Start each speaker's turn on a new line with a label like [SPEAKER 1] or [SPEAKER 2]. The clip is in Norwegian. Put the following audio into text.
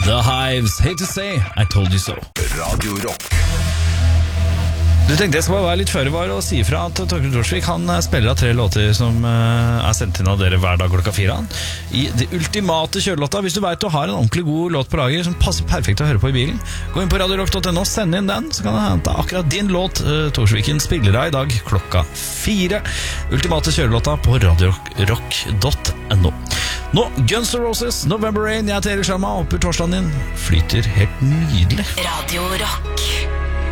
[SPEAKER 1] The Hives, hate to say, I told you so.
[SPEAKER 2] Radio Rock.
[SPEAKER 1] Du tenkte jeg skal bare være litt føre var og si fra at Torkild Thorsvik han spiller av 3 låter som er sendt inn av dere hver dag klokka 4 i det ultimate kjørelåta. Hvis du vet du har en ordentlig god låt på lager som passer perfekt å høre på i bilen, gå inn på radiorock.no, send inn den, så kan det hente akkurat din låt Thorsviken spiller av i dag klokka 4. Ultimate kjørelåta på radiorock.no. Nå, Guns N' Roses, November Rain, jeg heter Erik Sjarma, håper torsdagen din flyter helt nydelig.
[SPEAKER 3] Radio Rock.